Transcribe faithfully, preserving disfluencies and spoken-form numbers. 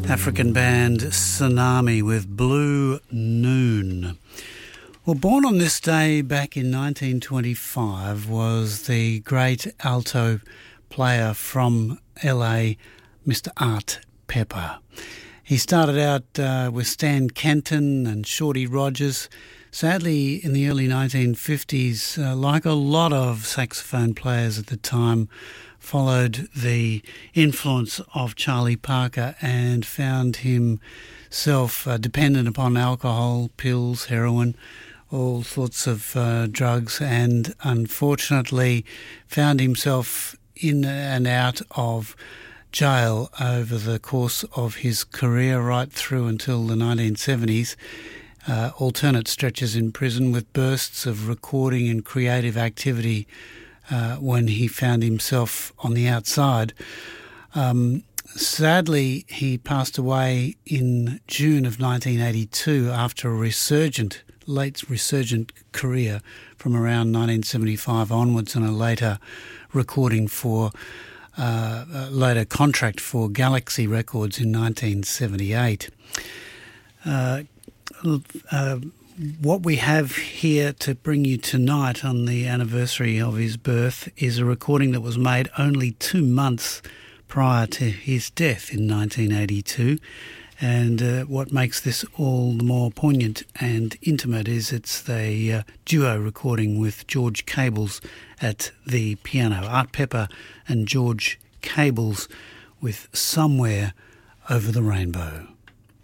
African band Tsunami with Blue Noon. Well, born on this day back in nineteen twenty-five was the great alto player from L A, Mister Art Pepper. He started out uh, with Stan Kenton and Shorty Rogers. Sadly, in the early nineteen fifties, uh, like a lot of saxophone players at the time, followed the influence of Charlie Parker and found himself uh, dependent upon alcohol, pills, heroin, all sorts of uh, drugs, and unfortunately found himself in and out of jail over the course of his career right through until the nineteen seventies. Uh, alternate stretches in prison with bursts of recording and creative activity uh, when he found himself on the outside. Um, sadly, he passed away in June of nineteen eighty-two after a resurgent, late resurgent career from around nineteen seventy-five onwards, and a later recording for, uh, a later contract for Galaxy Records in nineteen seventy-eight. Uh, Uh, what we have here to bring you tonight on the anniversary of his birth is a recording that was made only two months prior to his death in nineteen eighty-two. And uh, what makes this all the more poignant and intimate is it's the uh, duo recording with George Cables at the piano. Art Pepper and George Cables with Somewhere Over the Rainbow.